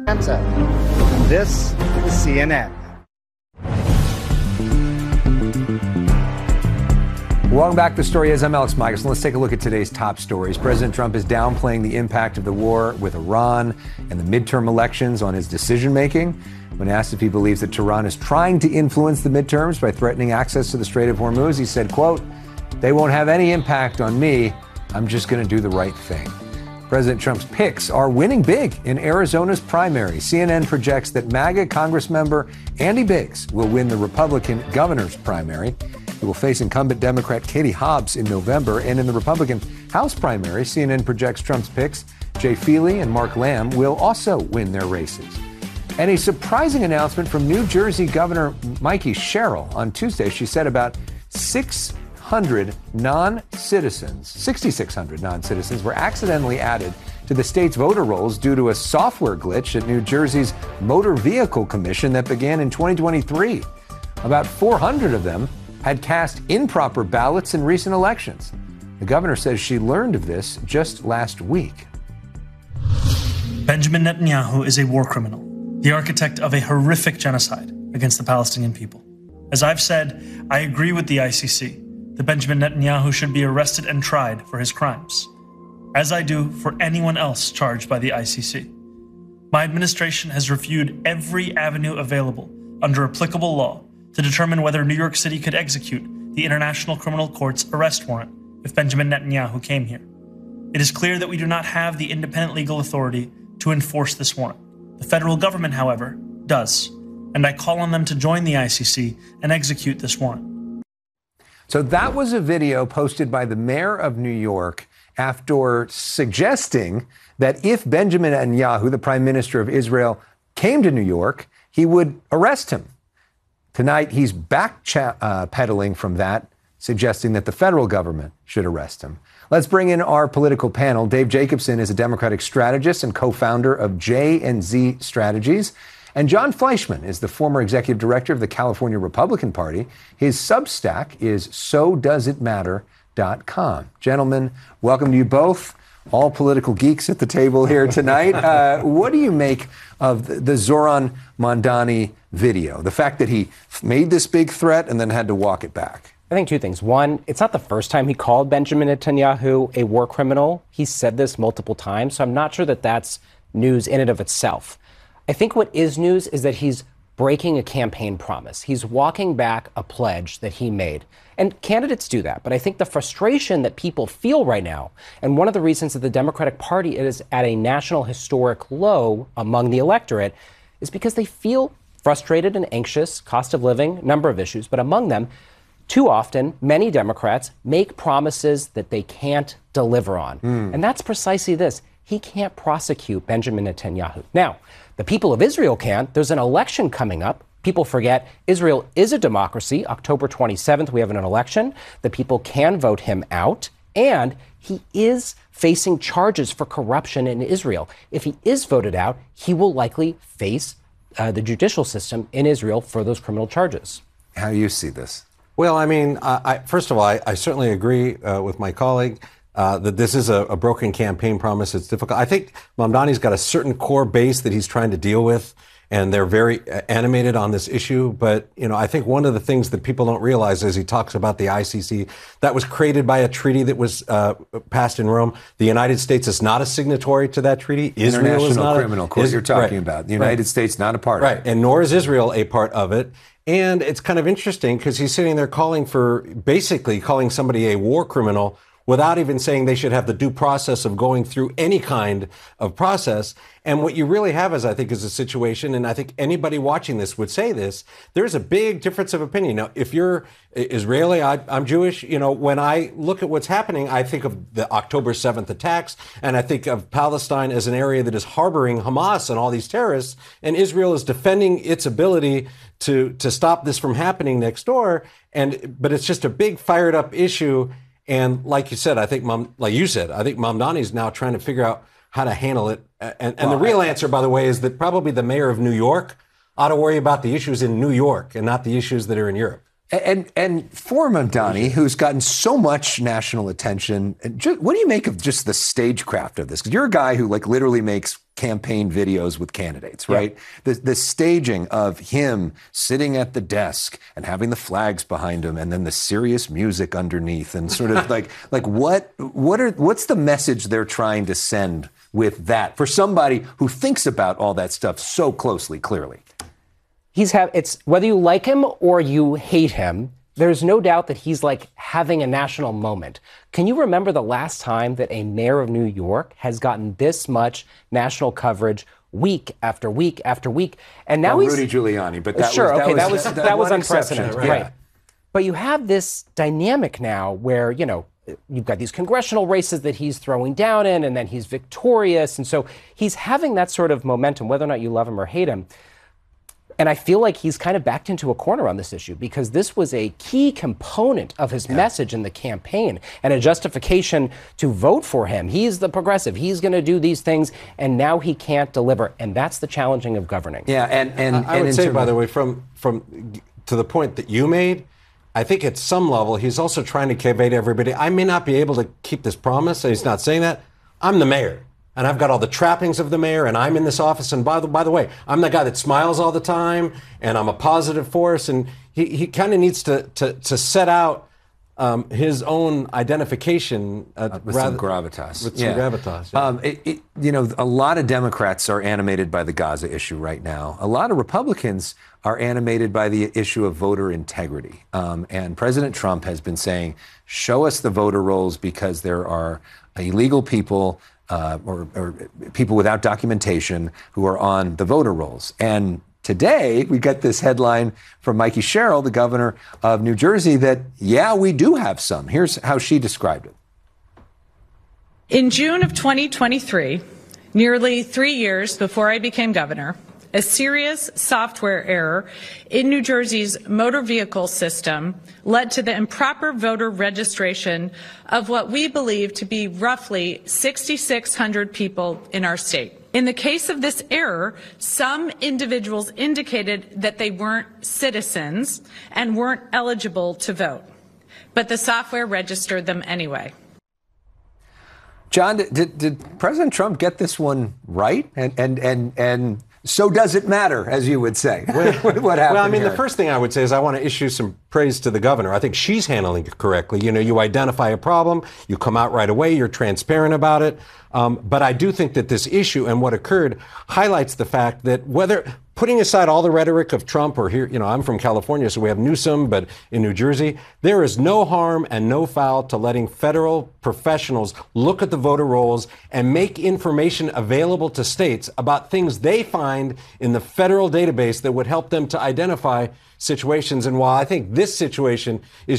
This is CNN. Welcome back to The Story Is. I'm Alex Michelson. Let's take a look at today's top stories. President Trump is downplaying the impact of the war with Iran and the midterm elections on his decision-making. When asked if he believes that Tehran is trying to influence the midterms by threatening access to the Strait of Hormuz, he said, quote, "They won't have any impact on me. I'm just going to do the right thing." President Trump's picks are winning big in Arizona's primary. CNN projects that MAGA Congress member Andy Biggs will win the Republican governor's primary. He will face incumbent Democrat Katie Hobbs in November. And in the Republican House primary, CNN projects Trump's picks, Jay Feely and Mark Lamb, will also win their races. And a surprising announcement from New Jersey Governor Mikey Sherrill on Tuesday. She said about 6,600 non-citizens were accidentally added to the state's voter rolls due to a software glitch at New Jersey's Motor Vehicle Commission that began in 2023. About 400 of them had cast improper ballots in recent elections. The governor says she learned of this just last week. Benjamin Netanyahu is a war criminal, the architect of a horrific genocide against the Palestinian people. As I've said, I agree with the ICC that Benjamin Netanyahu should be arrested and tried for his crimes, as I do for anyone else charged by the ICC. My administration has reviewed every avenue available under applicable law to determine whether New York City could execute the International Criminal Court's arrest warrant if Benjamin Netanyahu came here. It is clear that we do not have the independent legal authority to enforce this warrant. The federal government, however, does, and I call on them to join the ICC and execute this warrant. So that was a video posted by the mayor of New York after suggesting that if Benjamin Netanyahu, the prime minister of Israel, came to New York, he would arrest him. Tonight, he's backpedaling from that, suggesting that the federal government should arrest him. Let's bring in our political panel. Dave Jacobson is a Democratic strategist and co-founder of J&Z Strategies. And John Fleischman is the former executive director of the California Republican Party. His Substack is SoDoesItMatter.com. Gentlemen, welcome to you both. All political geeks at the table here tonight. What do you make of the Zohran Mamdani video? The fact that he made this big threat and then had to walk it back. I think two things. One, it's not the first time he called Benjamin Netanyahu a war criminal. He's said this multiple times, so I'm not sure that that's news in and of itself. I think what is news is that he's breaking a campaign promise. He's walking back a pledge that he made. And candidates do that. But I think the frustration that people feel right now, and one of the reasons that the Democratic Party is at a national historic low among the electorate, is because they feel frustrated and anxious, cost of living, number of issues. But among them, too often, many Democrats make promises that they can't deliver on. And that's precisely this. He can't prosecute Benjamin Netanyahu. Now, the people of Israel can. There's an election coming up. People forget Israel is a democracy. October 27th, we have an election. The people can vote him out. And he is facing charges for corruption in Israel. If he is voted out, he will likely face the judicial system in Israel for those criminal charges. How do you see this? Well, I mean, first of all, I certainly agree with my colleague that this is a broken campaign promise. It's difficult. I think Mamdani's got a certain core base that he's trying to deal with, and they're very animated on this issue. But, you know, I think one of the things that people don't realize is he talks about the ICC. That was created by a treaty that was passed in Rome. The United States is not a signatory to that treaty. Israel is not. Criminal Court you're talking about. The United States not a part of it. Right, and nor is Israel a part of it. And it's kind of interesting because he's sitting there basically calling somebody a war criminal without even saying they should have the due process of going through any kind of process. And what you really have is a situation, and I think anybody watching this would say this, there's a big difference of opinion. Now, if you're Israeli, I'm Jewish, you know, when I look at what's happening, I think of the October 7th attacks, and I think of Palestine as an area that is harboring Hamas and all these terrorists, and Israel is defending its ability to stop this from happening next door. But it's just a big fired up issue. And like you said, I think Mamdani is now trying to figure out how to handle it. And the real answer, by the way, is that probably the mayor of New York ought to worry about the issues in New York and not the issues that are in Europe. And for Mamdani, who's gotten so much national attention, what do you make of just the stagecraft of this? Because you're a guy who literally makes campaign videos with candidates, right? Yeah. The staging of him sitting at the desk and having the flags behind him and then the serious music underneath and sort of like what's the message they're trying to send with that for somebody who thinks about all that stuff so closely, clearly? It's whether you like him or you hate him, there's no doubt that he's like having a national moment. Can you remember the last time that a mayor of New York has gotten this much national coverage week after week after week? And now Rudy Giuliani, but that was unprecedented, right? Right. But you have this dynamic now where, you've got these congressional races that he's throwing down in, and then he's victorious. And so he's having that sort of momentum, whether or not you love him or hate him. And I feel like he's kind of backed into a corner on this issue because this was a key component of his message in the campaign and a justification to vote for him. He's the progressive. He's going to do these things, and now he can't deliver. And that's the challenging of governing. Yeah, and I would say, by the way, from to the point that you made, I think at some level he's also trying to convey to everybody, I may not be able to keep this promise. He's not saying that. I'm the mayor. And I've got all the trappings of the mayor, and I'm in this office. And by the way, I'm the guy that smiles all the time, and I'm a positive force. And he kind of needs to set out his own identification with some gravitas. With some gravitas. Yeah. A lot of Democrats are animated by the Gaza issue right now. A lot of Republicans are animated by the issue of voter integrity. And President Trump has been saying, show us the voter rolls because there are illegal people or people without documentation who are on the voter rolls. And today, we got this headline from Mikey Sherrill, the governor of New Jersey, that, we do have some. Here's how she described it. In June of 2023, nearly 3 years before I became governor, a serious software error in New Jersey's motor vehicle system led to the improper voter registration of what we believe to be roughly 6,600 people in our state. In the case of this error, some individuals indicated that they weren't citizens and weren't eligible to vote, but the software registered them anyway. John, did President Trump get this one right? And so does it matter, as you would say? What happened? Well, I mean, here? The first thing I would say is I want to issue some praise to the governor. I think she's handling it correctly. You identify a problem, you come out right away, you're transparent about it. But I do think that this issue and what occurred highlights the fact that putting aside all the rhetoric of Trump or here, I'm from California, so we have Newsom, but in New Jersey, there is no harm and no foul to letting federal professionals look at the voter rolls and make information available to states about things they find in the federal database that would help them to identify situations. And while I think this situation is